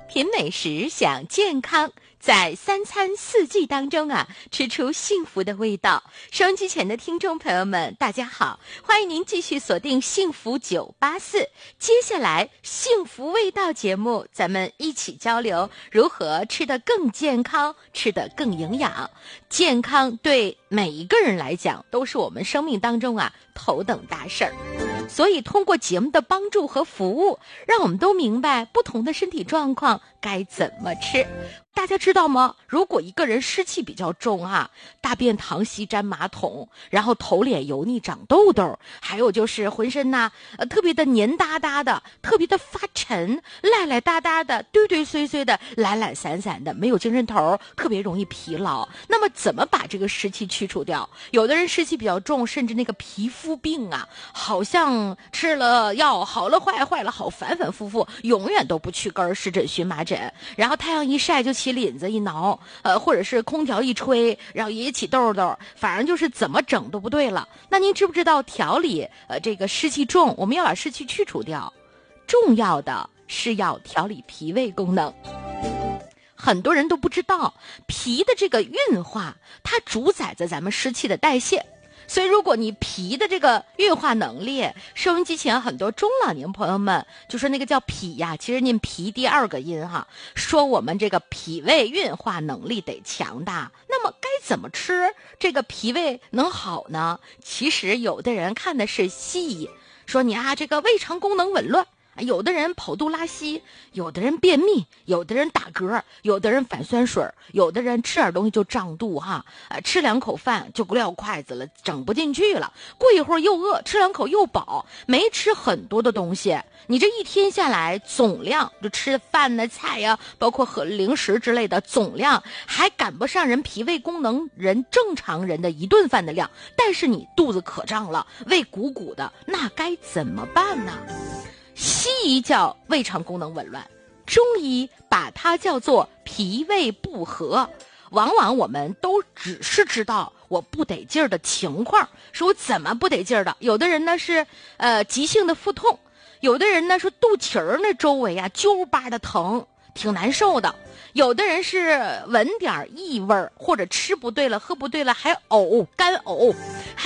品美食，享健康，在三餐四季当中啊，吃出幸福的味道。收音机前的听众朋友们，大家好，欢迎您继续锁定幸福984。接下来幸福味道节目，咱们一起交流如何吃得更健康，吃得更营养。健康对每一个人来讲，都是我们生命当中啊头等大事儿。所以通过节目的帮助和服务，让我们都明白不同的身体状况该怎么吃。大家知道吗？如果一个人湿气比较重啊，大便溏稀沾马桶，然后头脸油腻长痘痘，还有就是浑身特别的黏哒哒的，特别的发沉，赖赖哒哒的，堆堆碎碎的，懒懒散散的，没有精神头，特别容易疲劳。那么怎么把这个湿气去除掉？有的人湿气比较重，甚至那个皮肤病啊，好像吃了药好了坏了好，反反复复，永远都不去根，湿疹荨麻疹，然后太阳一晒就起领子一挠，或者是空调一吹，然后也起痘痘，反正就是怎么整都不对了。那您知不知道调理这个湿气重，我们要把湿气去除掉，重要的是要调理脾胃功能。很多人都不知道，脾的这个运化，它主宰着咱们湿气的代谢。所以如果你脾的这个运化能力，收音机前很多中老年朋友们就说那个叫脾呀，其实念脾第二个音哈，说我们这个脾胃运化能力得强大。那么该怎么吃这个脾胃能好呢？其实有的人看的是西医，说你这个胃肠功能紊乱，有的人跑肚拉稀，有的人便秘，有的人打嗝，有的人反酸水，有的人吃点东西就胀肚吃2口饭就不撂筷子了，整不进去了，过一会儿又饿，吃2口又饱，没吃很多的东西，你这一天下来总量就吃饭呢菜呀，包括和零食之类的总量还赶不上人脾胃功能人正常人的一顿饭的量，但是你肚子可胀了，胃鼓鼓的，那该怎么办呢？西医叫胃肠功能紊乱，中医把它叫做脾胃不和。往往我们都只是知道我不得劲儿的情况，说我怎么不得劲儿的。有的人呢是急性的腹痛，有的人呢说肚脐儿那周围揪巴的疼，挺难受的。有的人是闻点异味，或者吃不对了喝不对了还呕，干呕，